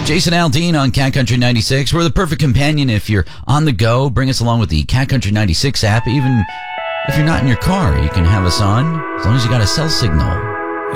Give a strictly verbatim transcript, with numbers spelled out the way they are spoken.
Jason Aldean on Cat Country ninety-six. We're the perfect companion if you're on the go. Bring us along with the Cat Country ninety-six app. Even if you're not in your car, you can have us on as long as you got a cell signal.